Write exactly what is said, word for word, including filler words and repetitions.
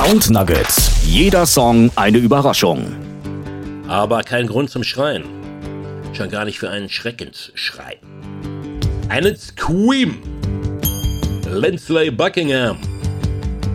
Sound Nuggets. Jeder Song eine Überraschung. Aber kein Grund zum Schreien. Schon gar nicht für einen Schreckensschrei. Einen Scream. Lindsey Buckingham.